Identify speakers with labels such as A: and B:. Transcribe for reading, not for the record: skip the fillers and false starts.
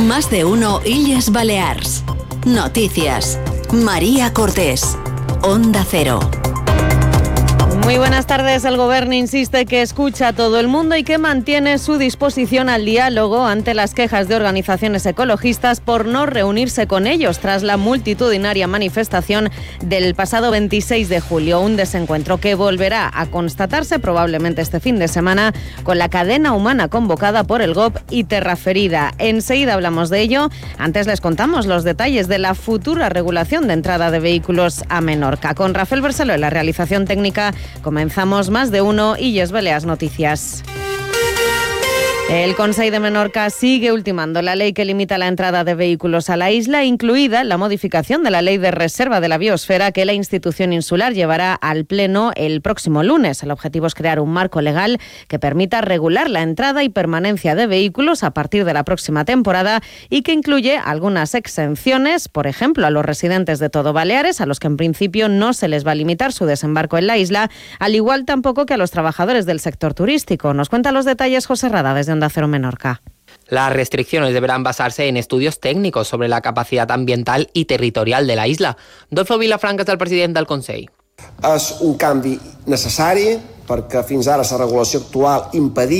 A: Más de uno Illes Balears. Noticias. María Cortés. Onda Cero.
B: Muy buenas tardes. El Gobierno insiste que escucha a todo el mundo y que mantiene su disposición al diálogo ante las quejas de organizaciones ecologistas por no reunirse con ellos tras la multitudinaria manifestación del pasado 26 de julio. Un desencuentro que volverá a constatarse probablemente este fin de semana con la cadena humana convocada por el GOB y Terraferida. Enseguida hablamos de ello. Antes les contamos los detalles de la futura regulación de entrada de vehículos a Menorca. Con Rafael Barceló en la realización técnica, comenzamos Más de uno Illes Balears Noticias. El Consell de Menorca sigue ultimando la ley que limita la entrada de vehículos a la isla, incluida la modificación de la Ley de Reserva de la Biosfera que la institución insular llevará al Pleno el próximo lunes. El objetivo es crear un marco legal que permita regular la entrada y permanencia de vehículos a partir de la próxima temporada y que incluye algunas exenciones, por ejemplo, a los residentes de todo Baleares, a los que en principio no se les va a limitar su desembarco en la isla, al igual tampoco que a los trabajadores del sector turístico. Nos cuenta los detalles José Rada desde Onda Cero Menorca.
C: Las restricciones deberán basarse en estudios técnicos sobre la capacidad ambiental i territorial de la isla. Dolfo Vilafranca és el president del Consell.
D: És un canvi necessari perquè fins ara la regulació actual impedia